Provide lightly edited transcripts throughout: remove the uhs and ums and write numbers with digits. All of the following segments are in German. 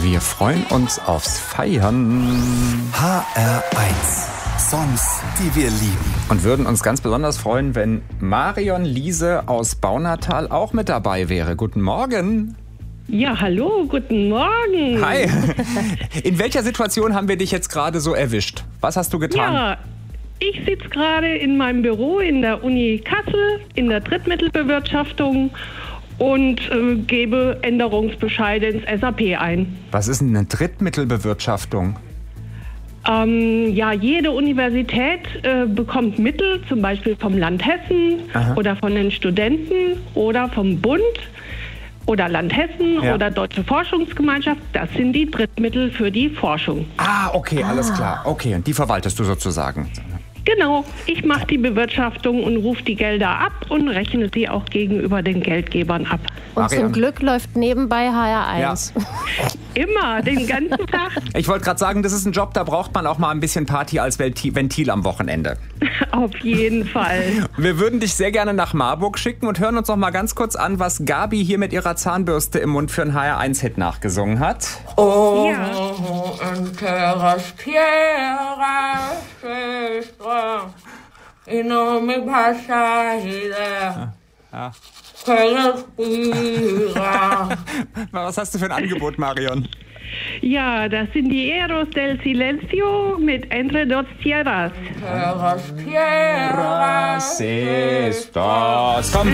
Wir freuen uns aufs Feiern. HR1. Songs, die wir lieben. Und würden uns ganz besonders freuen, wenn Marion Liese aus Baunatal auch mit dabei wäre. Guten Morgen. Ja, hallo, guten Morgen. Hi. In welcher Situation haben wir dich jetzt gerade so erwischt? Was hast du getan? Ja, ich sitze gerade in meinem Büro in der Uni Kassel in der Drittmittelbewirtschaftung und gebe Änderungsbescheide ins SAP ein. Was ist denn eine Drittmittelbewirtschaftung? Ja, jede Universität bekommt Mittel, zum Beispiel vom Land Hessen oder von den Studenten oder vom Bund oder Land Hessen oder Deutsche Forschungsgemeinschaft. Das sind die Drittmittel für die Forschung. Ah, okay, alles klar. Okay, und die verwaltest du sozusagen. Genau, ich mache die Bewirtschaftung und rufe die Gelder ab und rechne sie auch gegenüber den Geldgebern ab. Und Marion. zum Glück läuft nebenbei HR1. Ja. Immer, den ganzen Tag. Ich wollte gerade sagen, das ist ein Job, da braucht man auch mal ein bisschen Party als Ventil am Wochenende. Auf jeden Fall. Wir würden dich sehr gerne nach Marburg schicken und hören uns noch mal ganz kurz an, was Gabi hier mit ihrer Zahnbürste im Mund für einen HR1-Hit nachgesungen hat. Oh, Ja. enteras tierras y no me pasa idea que respira. Was hast du für ein Angebot, Marion? Ja, das sind die Eros del Silencio mit Entre dos Tierras. Enteras tierras. Sistos. Komm.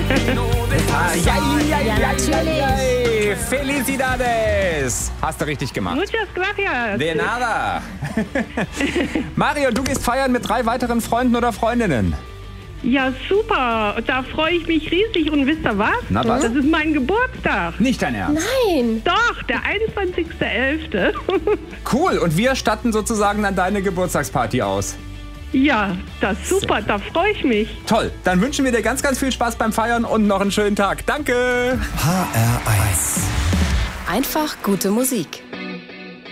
Ja, Felicidades. Hast du richtig gemacht. Muchas gracias. De nada. Marion, du gehst feiern mit 3 weiteren Freunden oder Freundinnen. Ja, super. Da freue ich mich riesig. Und wisst ihr was? Na, was? Das ist mein Geburtstag. Nicht dein Ernst. Nein. Doch, der 21.11. Cool. Und wir statten sozusagen dann deine Geburtstagsparty aus. Ja, das ist super. Da freue ich mich. Toll. Dann wünschen wir dir ganz, ganz viel Spaß beim Feiern und noch einen schönen Tag. Danke. HR1. Einfach gute Musik.